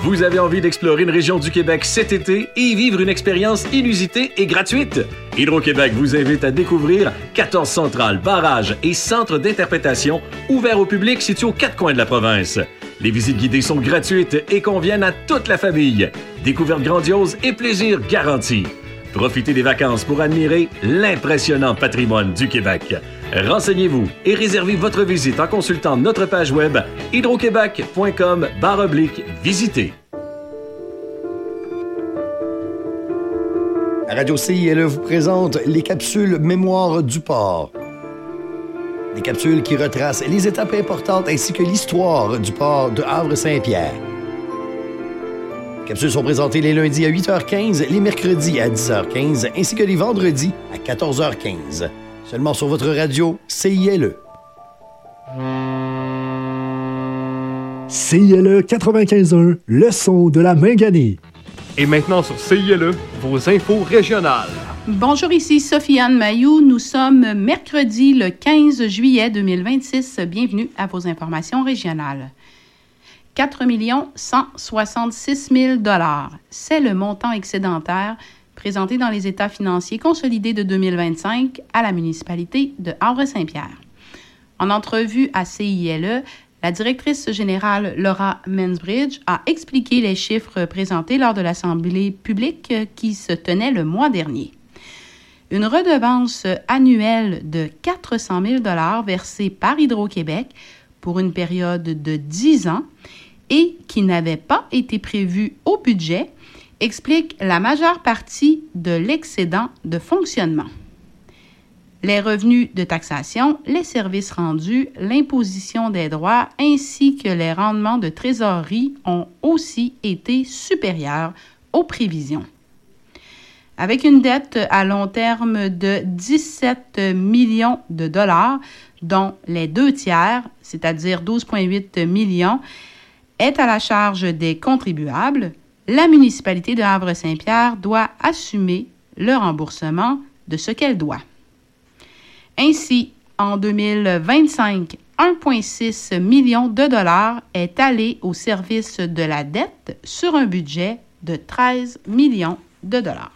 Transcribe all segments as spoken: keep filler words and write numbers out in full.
Vous avez envie d'explorer une région du Québec cet été et y vivre une expérience inusitée et gratuite? Hydro-Québec vous invite à découvrir quatorze centrales, barrages et centres d'interprétation ouverts au public situés aux quatre coins de la province. Les visites guidées sont gratuites et conviennent à toute la famille. Découvertes grandioses et plaisir garanti. Profitez des vacances pour admirer l'impressionnant patrimoine du Québec. Renseignez-vous et réservez votre visite en consultant notre page web hydroquebec.com barre oblique visiter. Radio C I L E vous présente les capsules Mémoire du port. Des capsules qui retracent les étapes importantes ainsi que l'histoire du port de Havre-Saint-Pierre. Les capsules sont présentées les lundis à huit heures quinze, les mercredis à dix heures quinze ainsi que les vendredis à quatorze heures quinze. Seulement sur votre radio C I L E. C I L E quatre-vingt-quinze point un, le son de la Minganie. Et maintenant sur C I L E, vos infos régionales. Bonjour, ici Sophie-Anne Mailloux. Nous sommes mercredi le quinze juillet deux mille vingt-six. Bienvenue à vos informations régionales. quatre millions cent soixante-six mille dollars. C'est le montant excédentaire présenté dans les états financiers consolidés de deux mille vingt-cinq à la municipalité de Havre-Saint-Pierre. En entrevue à C I L E, la directrice générale Laura Mansbridge a expliqué les chiffres présentés lors de l'Assemblée publique qui se tenait le mois dernier. Une redevance annuelle de quatre cent mille dollars versée par Hydro-Québec pour une période de dix ans et qui n'avait pas été prévue au budget explique la majeure partie de l'excédent de fonctionnement. Les revenus de taxation, les services rendus, l'imposition des droits ainsi que les rendements de trésorerie ont aussi été supérieurs aux prévisions. Avec une dette à long terme de dix-sept millions de dollars, dont les deux tiers, c'est-à-dire douze virgule huit millions, est à la charge des contribuables, la municipalité de Havre-Saint-Pierre doit assumer le remboursement de ce qu'elle doit. Ainsi, en deux mille vingt-cinq, un virgule six million de dollars est allé au service de la dette sur un budget de treize millions de dollars.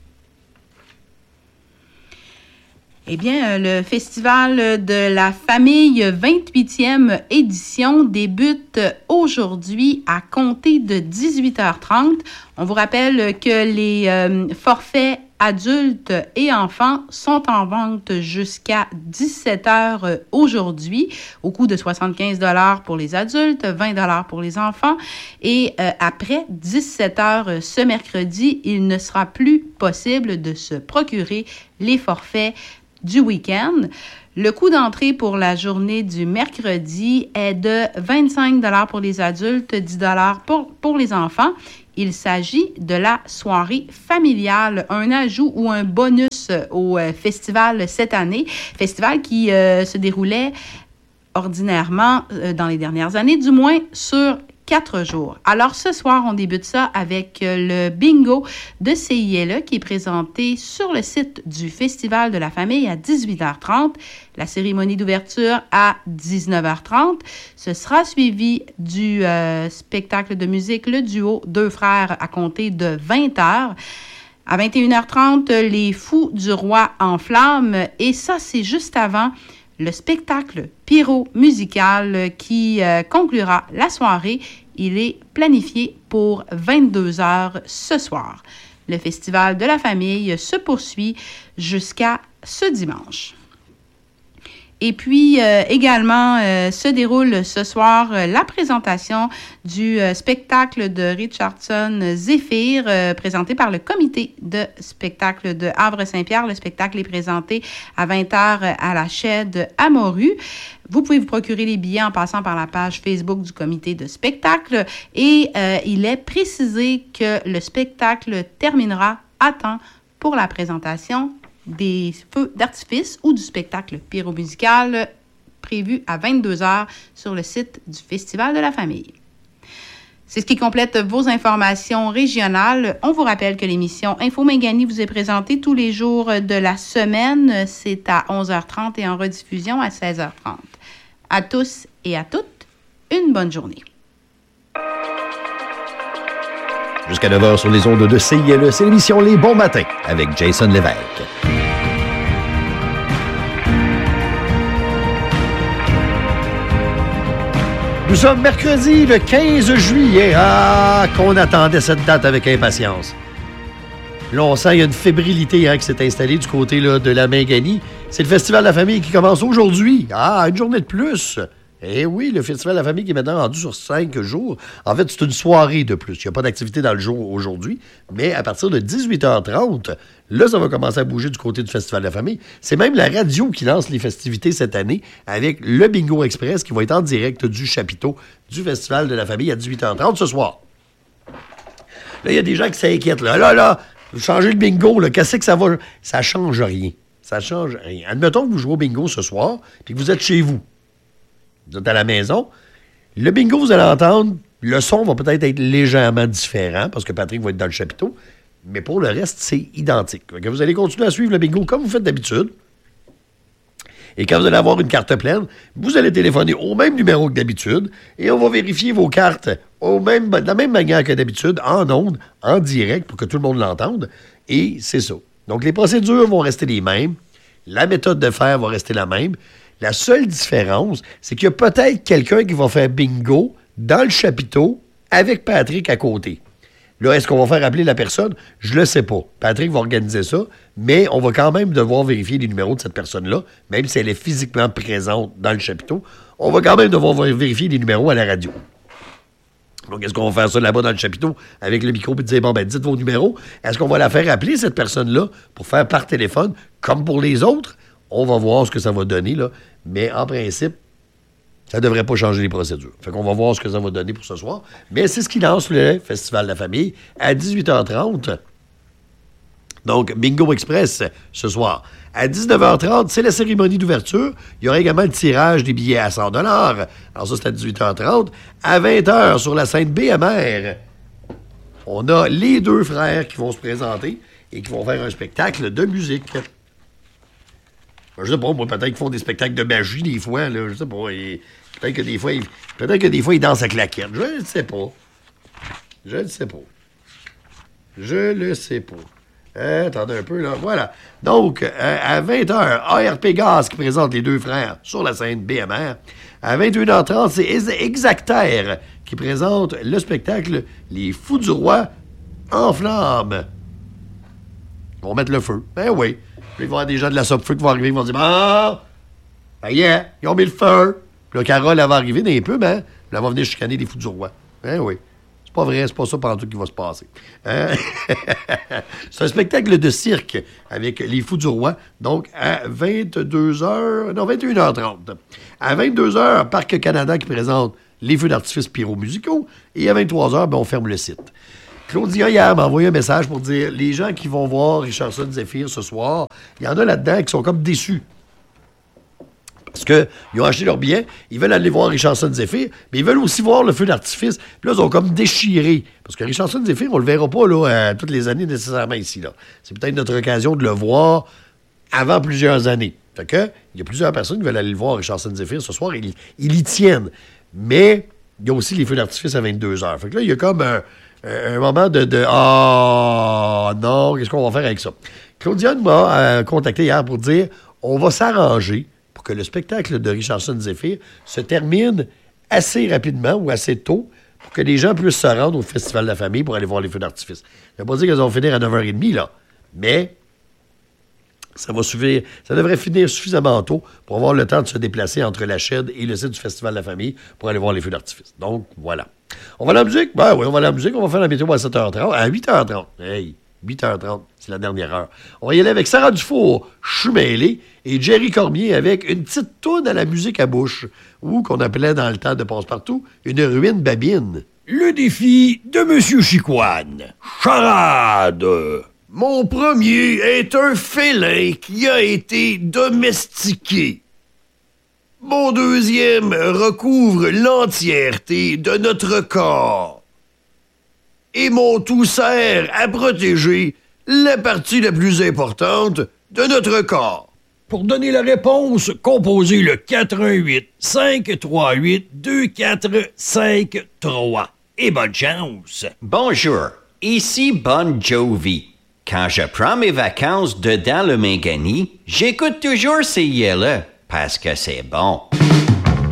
Eh bien, le Festival de la famille vingt-huitième édition débute aujourd'hui à compter de dix-huit heures trente. On vous rappelle que les euh, forfaits adultes et enfants sont en vente jusqu'à dix-sept heures aujourd'hui, au coût de soixante-quinze dollars pour les adultes, vingt dollars pour les enfants. Et euh, après dix-sept heures ce mercredi, il ne sera plus possible de se procurer les forfaits du week-end. Le coût d'entrée pour la journée du mercredi est de vingt-cinq dollars pour les adultes, dix dollars pour, pour les enfants. Il s'agit de la soirée familiale, un ajout ou un bonus au euh, festival cette année. Festival qui euh, se déroulait ordinairement euh, dans les dernières années, du moins sur quatre jours. Alors ce soir, on débute ça avec le bingo de C I L E qui est présenté sur le site du Festival de la famille à dix-huit heures trente. La cérémonie d'ouverture à dix-neuf heures trente. Ce sera suivi du euh, spectacle de musique Le Duo Deux Frères à compter de vingt heures. À vingt et une heures trente, les Fous du Roi en flammes. Et ça, c'est juste avant le spectacle pyro-musical qui euh, conclura la soirée. Il est planifié pour vingt-deux heures ce soir. Le Festival de la famille se poursuit jusqu'à ce dimanche. Et puis, euh, également, euh, se déroule ce soir euh, la présentation du euh, spectacle de Richardson Zéphyr, euh, présenté par le comité de spectacle de Havre-Saint-Pierre. Le spectacle est présenté à vingt heures à la Chède à Morue. Vous pouvez vous procurer les billets en passant par la page Facebook du comité de spectacle. Et euh, il est précisé que le spectacle terminera à temps pour la présentation des feux d'artifice ou du spectacle pyromusical prévu à vingt-deux heures sur le site du Festival de la famille. C'est ce qui complète vos informations régionales. On vous rappelle que l'émission Info Mingani vous est présentée tous les jours de la semaine. C'est à onze heures trente et en rediffusion à seize heures trente. À tous et à toutes, une bonne journée. Jusqu'à neuf heures sur les ondes de C I L E, c'est l'émission Les Bons Matins avec Jason Lévesque. Nous sommes mercredi le quinze juillet. Ah, qu'on attendait cette date avec impatience. Là, on sent qu'il y a une fébrilité hein, qui s'est installée du côté là, de la Mingani. C'est le Festival de la Famille qui commence aujourd'hui. Ah, une journée de plus. Eh oui, le Festival de la Famille qui est maintenant rendu sur cinq jours. En fait, c'est une soirée de plus. Il n'y a pas d'activité dans le jour aujourd'hui, mais à partir de dix-huit heures trente, là, ça va commencer à bouger du côté du Festival de la Famille. C'est même la radio qui lance les festivités cette année avec le Bingo Express qui va être en direct du chapiteau du Festival de la Famille à dix-huit heures trente ce soir. Là, il y a des gens qui s'inquiètent. Là, là, là, vous changez le bingo, là, qu'est-ce que ça va... Ça change rien. Ça change rien. Admettons que vous jouez au bingo ce soir puis que vous êtes chez vous. Vous êtes à la maison. Le bingo, vous allez entendre, le son va peut-être être légèrement différent parce que Patrick va être dans le chapiteau, mais pour le reste, c'est identique. Donc, vous allez continuer à suivre le bingo comme vous faites d'habitude. Et quand vous allez avoir une carte pleine, vous allez téléphoner au même numéro que d'habitude et on va vérifier vos cartes au même, de la même manière que d'habitude, en ondes, en direct, pour que tout le monde l'entende. Et c'est ça. Donc, les procédures vont rester les mêmes. La méthode de faire va rester la même. La seule différence, c'est qu'il y a peut-être quelqu'un qui va faire bingo dans le chapiteau avec Patrick à côté. Là, est-ce qu'on va faire appeler la personne? Je le sais pas. Patrick va organiser ça, mais on va quand même devoir vérifier les numéros de cette personne-là, même si elle est physiquement présente dans le chapiteau. On va quand même devoir vérifier les numéros à la radio. Donc, est-ce qu'on va faire ça là-bas dans le chapiteau avec le micro et dire, bon, ben, dites vos numéros? Est-ce qu'on va la faire appeler, cette personne-là, pour faire par téléphone, comme pour les autres? On va voir ce que ça va donner, là. Mais en principe, ça ne devrait pas changer les procédures. Fait qu'on va voir ce que ça va donner pour ce soir. Mais c'est ce qui lance le Festival de la Famille à dix-huit heures trente. Donc, Bingo Express ce soir. À dix-neuf heures trente, c'est la cérémonie d'ouverture. Il y aura également le tirage des billets à cent dollars. Alors ça, c'est à dix-huit heures trente. À vingt heures, sur la scène B M R, on a les deux frères qui vont se présenter et qui vont faire un spectacle de musique. Je sais pas, moi, peut-être qu'ils font des spectacles de magie des fois, là, je sais pas. Et peut-être que des fois, ils, peut-être que des fois, ils dansent à claquettes. Je ne sais pas. Je ne sais pas. Je le sais pas. Euh, attendez un peu, là. Voilà. Donc, euh, à vingt heures, A R P Gaz qui présente les deux frères sur la scène B M R. À vingt et une heures trente, c'est Exactaire qui présente le spectacle Les Fous du Roi en flammes. Ils vont mettre le feu. Ben oui. Puis il va y avoir des gens de la Sopfeu qui vont arriver, ils vont dire « Ah! Ben yeah! Ils ont mis le feu! » Puis là, Carole, elle va arriver d'un peu, ben, elle va venir chicaner les Fous du Roi. Ben oui. C'est pas vrai, c'est pas ça pendant tout qui va se passer. Hein? C'est un spectacle de cirque avec les Fous du Roi, donc à vingt-deux heures... Non, vingt et une heures trente. À vingt-deux heures, Parc Canada qui présente les feux d'artifice pyro-musicaux, et à vingt-trois heures, ben, on ferme le site. Claudia, hier, m'a envoyé un message pour dire les gens qui vont voir Richardson Zephyr ce soir, il y en a là-dedans qui sont comme déçus. Parce qu'ils ont acheté leur billet, ils veulent aller voir Richardson Zephyr, mais ils veulent aussi voir le feu d'artifice. Puis là, ils ont comme déchiré. Parce que Richardson Zephyr, on le verra pas là, euh, toutes les années nécessairement ici. Là. C'est peut-être notre occasion de le voir avant plusieurs années. Fait que, il y a plusieurs personnes qui veulent aller le voir Richardson Zephyr ce soir, ils, ils y tiennent. Mais il y a aussi les feux d'artifice à vingt-deux heures. Fait que là, il y a comme un... un moment de... de ah, oh, non, qu'est-ce qu'on va faire avec ça? Claudiane m'a euh, contacté hier pour dire on va s'arranger pour que le spectacle de Richardson Zephyr se termine assez rapidement ou assez tôt pour que les gens puissent se rendre au Festival de la Famille pour aller voir les feux d'artifice. Ça ne veut pas dire qu'elles vont finir à neuf heures trente, là, mais ça va suffire, ça devrait finir suffisamment tôt pour avoir le temps de se déplacer entre la Shed et le site du Festival de la Famille pour aller voir les feux d'artifice. Donc, voilà. On va à la musique? Ben oui, on va à la musique. On va faire la météo à sept heures trente. À huit heures trente. Hey, huit heures trente, c'est la dernière heure. On va y aller avec Sarah Dufour, Je suis mêlé, et Jerry Cormier avec une petite toune à la musique à bouche, ou qu'on appelait dans le temps de Passe-Partout, une ruine babine. Le défi de Monsieur Chicoine. Charade. Mon premier est un félin qui a été domestiqué. Mon deuxième recouvre l'entièreté de notre corps. Et mon tout sert à protéger la partie la plus importante de notre corps. Pour donner la réponse, composez le quatre un huit, cinq trois huit, deux quatre cinq trois. Et bonne chance. Bonjour. ici Bon Jovi. Quand je prends mes vacances dedans le Mangani, j'écoute toujours C I L E parce que c'est bon.